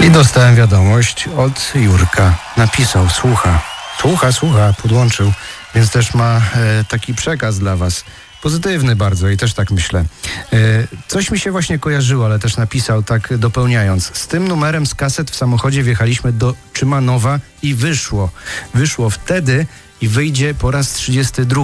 I dostałem wiadomość od Jurka. Napisał, słucha, podłączył, więc też ma taki przekaz dla was. Pozytywny bardzo i też tak myślę. Coś mi się właśnie kojarzyło, ale też napisał tak dopełniając. Z tym numerem z kaset w samochodzie wjechaliśmy do Czymanowa i wyszło. Wyszło wtedy i wyjdzie po raz 32.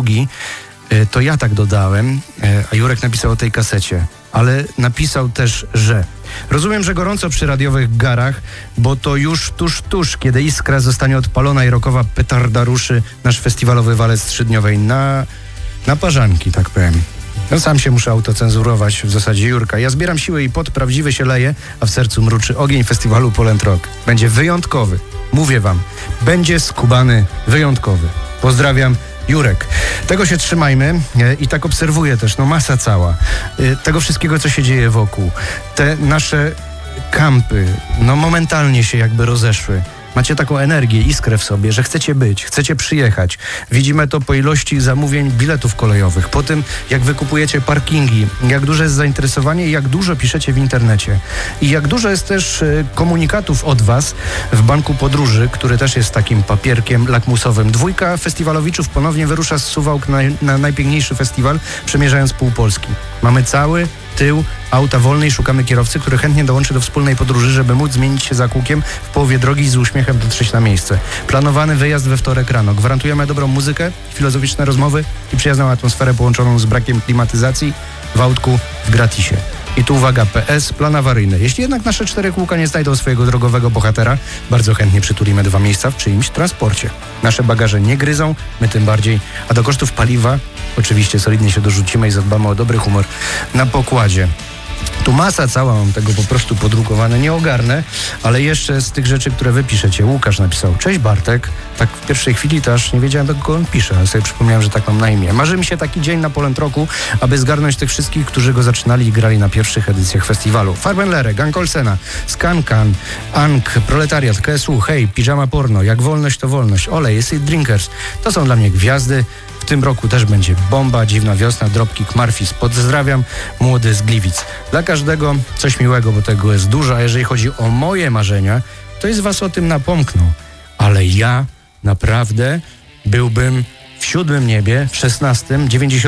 To ja tak dodałem, a Jurek napisał o tej kasecie. Ale napisał też, że rozumiem, że gorąco przy radiowych garach, bo to już tuż, kiedy Iskra zostanie odpalona i rockowa petarda ruszy nasz festiwalowy walec trzydniowej na parzanki, tak powiem. No sam się muszę autocenzurować w zasadzie, Jurka. Ja zbieram siły i pot prawdziwy się leje, a w sercu mruczy ogień festiwalu Poland Rock. Będzie wyjątkowy. Mówię wam, będzie skubany wyjątkowy. Pozdrawiam, Jurek. Tego się trzymajmy i tak obserwuję też, masa cała. Tego wszystkiego, co się dzieje wokół. Te nasze kampy, momentalnie się jakby rozeszły. Macie taką energię, iskrę w sobie, że chcecie być, chcecie przyjechać. Widzimy to po ilości zamówień biletów kolejowych, po tym, jak wykupujecie parkingi, jak duże jest zainteresowanie i jak dużo piszecie w internecie. I jak dużo jest też komunikatów od was w Banku Podróży, który też jest takim papierkiem lakmusowym. 2 festiwalowiczów ponownie wyrusza z Suwałk na najpiękniejszy festiwal, przemierzając pół Polski. Mamy cały tył auta wolnej, szukamy kierowcy, który chętnie dołączy do wspólnej podróży, żeby móc zmienić się za kółkiem w połowie drogi i z uśmiechem dotrzeć na miejsce. Planowany wyjazd we wtorek rano. Gwarantujemy dobrą muzykę, filozoficzne rozmowy i przyjazną atmosferę połączoną z brakiem klimatyzacji w autku w gratisie. I tu uwaga, PS, plan awaryjny. Jeśli jednak nasze 4 kółka nie znajdą swojego drogowego bohatera, bardzo chętnie przytulimy 2 miejsca w czyimś transporcie. Nasze bagaże nie gryzą, my tym bardziej, a do kosztów paliwa oczywiście solidnie się dorzucimy i zadbamy o dobry humor na pokładzie. Tu masa cała, mam tego po prostu podrukowane, nie ogarnę, ale jeszcze z tych rzeczy, które wy piszecie. Łukasz napisał, cześć Bartek, tak w pierwszej chwili to aż nie wiedziałem, do kogo on pisze, ale sobie przypomniałem, że tak mam na imię. Marzy mi się taki dzień na Poland Rocku, aby zgarnąć tych wszystkich, którzy go zaczynali i grali na pierwszych edycjach festiwalu. Farbenlere, Gang Olsena, Skankan, Ank, Proletariat, KSU, Hej, Piżama Porno, Jak wolność to wolność, Olej, Acid Drinkers. To są dla mnie gwiazdy. W tym roku też będzie bomba, Dziwna Wiosna, Dropkick Murphys. Pozdrawiam, młody z Gliwic. Dla każdego coś miłego, bo tego jest dużo, a jeżeli chodzi o moje marzenia, to jest was o tym napomknął. Ale ja naprawdę byłbym w 7 niebie, w 16,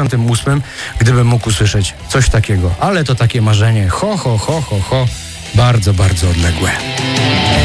98, gdybym mógł usłyszeć coś takiego. Ale to takie marzenie, bardzo, bardzo odległe.